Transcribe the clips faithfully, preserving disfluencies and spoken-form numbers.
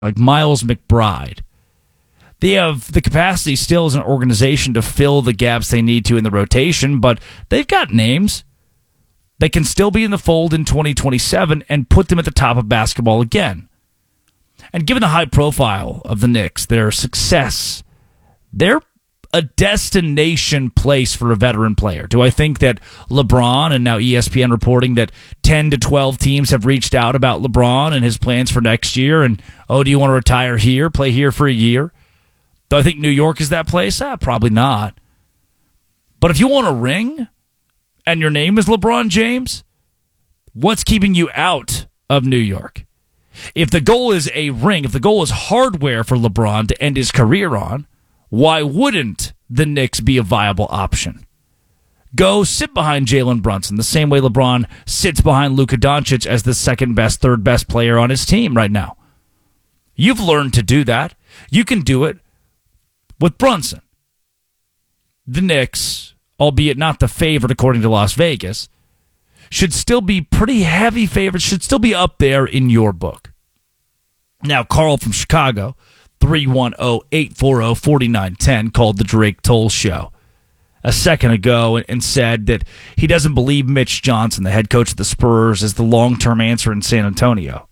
like Miles McBride. They have the capacity still as an organization to fill the gaps they need to in the rotation, but they've got names that can still be in the fold in twenty twenty-seven and put them at the top of basketball again. And given the high profile of the Knicks, their success, they're a destination place for a veteran player. Do I think that LeBron, and now E S P N reporting that ten to twelve teams have reached out about LeBron and his plans for next year, and, oh, do you want to retire here, play here for a year? Do I think New York is that place? Ah, probably not. But if you want a ring and your name is LeBron James, what's keeping you out of New York? If the goal is a ring, if the goal is hardware for LeBron to end his career on, why wouldn't the Knicks be a viable option? Go sit behind Jalen Brunson the same way LeBron sits behind Luka Doncic as the second best, third best player on his team right now. You've learned to do that. You can do it with Brunson. The Knicks, albeit not the favorite according to Las Vegas, should still be pretty heavy favorites, should still be up there in your book. Now, Carl from Chicago, three one zero, eight four zero, four nine one zero, called the Drake Toll Show a second ago and said that he doesn't believe Mitch Johnson, the head coach of the Spurs, is the long-term answer in San Antonio.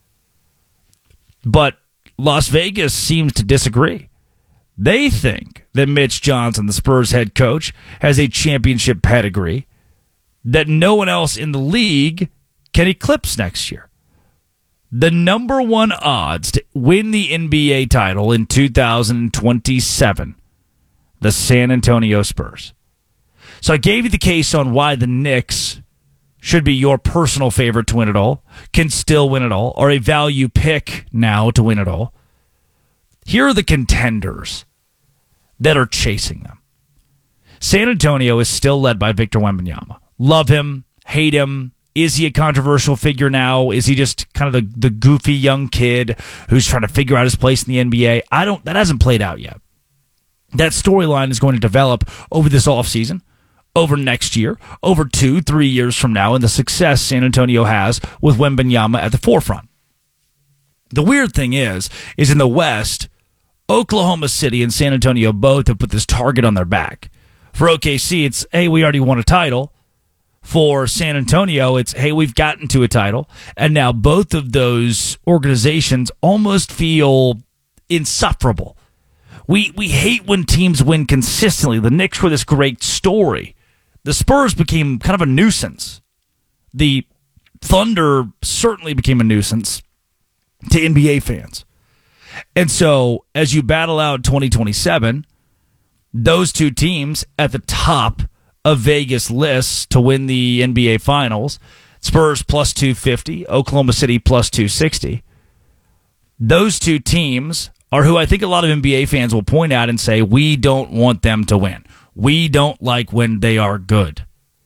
But Las Vegas seems to disagree. They think that Mitch Johnson, the Spurs head coach, has a championship pedigree that no one else in the league can eclipse next year. The number one odds to win the N B A title in two thousand twenty-seven, the San Antonio Spurs. So I gave you the case on why the Knicks should be your personal favorite to win it all, can still win it all, or a value pick now to win it all. Here are the contenders that are chasing them. San Antonio is still led by Victor Wembanyama. Love him, hate him. Is he a controversial figure now? Is he just kind of the, the goofy young kid who's trying to figure out his place in the N B A? I don't. That hasn't played out yet. That storyline is going to develop over this offseason, over next year, over two, three years from now, and the success San Antonio has with Wembanyama at the forefront. The weird thing is, is in the West, Oklahoma City and San Antonio both have put this target on their back. For O K C, it's, hey, we already won a title. For San Antonio, it's, hey, we've gotten to a title. And now both of those organizations almost feel insufferable. We we hate when teams win consistently. The Knicks were this great story. The Spurs became kind of a nuisance. The Thunder certainly became a nuisance to N B A fans. And so, as you battle out twenty twenty-seven, those two teams at the top of Vegas lists to win the N B A Finals, Spurs plus two fifty, Oklahoma City plus two sixty. Those two teams are who I think a lot of N B A fans will point out and say, we don't want them to win. We don't like when they are good.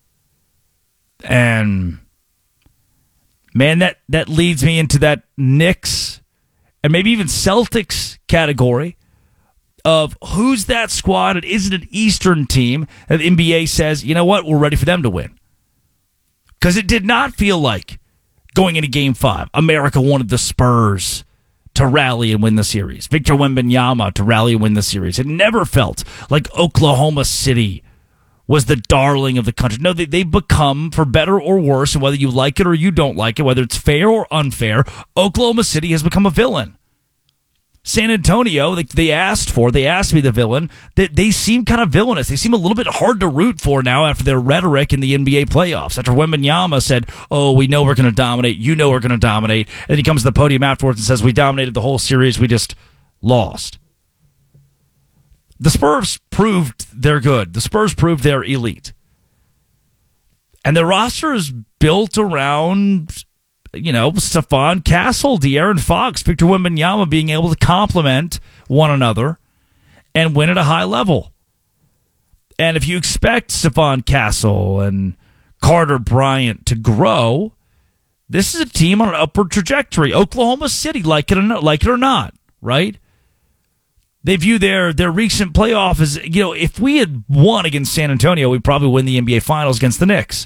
And, man, that, that leads me into that Knicks and maybe even Celtics category of who's that squad, and is it an Eastern team that the N B A says, you know what, we're ready for them to win? Because it did not feel like going into Game five, America wanted the Spurs to rally and win the series. Victor Wembanyama to rally and win the series. It never felt like Oklahoma City was the darling of the country. No, they, they've become, for better or worse, and whether you like it or you don't like it, whether it's fair or unfair, Oklahoma City has become a villain. San Antonio, they, they asked for, they asked to be the villain. They, they seem kind of villainous. They seem a little bit hard to root for now after their rhetoric in the N B A playoffs. After Wembanyama said, oh, we know we're going to dominate, you know we're going to dominate. And he comes to the podium afterwards and says, we dominated the whole series, we just lost. The Spurs proved they're good. The Spurs proved they're elite. And their roster is built around, you know, Stephon Castle, De'Aaron Fox, Victor Wembanyama being able to complement one another and win at a high level. And if you expect Stephon Castle and Carter Bryant to grow, this is a team on an upward trajectory. Oklahoma City, like it or not, like it or not, right? They view their, their recent playoff as, you know, if we had won against San Antonio, we'd probably win the N B A Finals against the Knicks.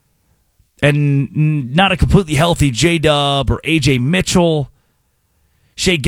And not a completely healthy J-Dub or A J Mitchell. Shea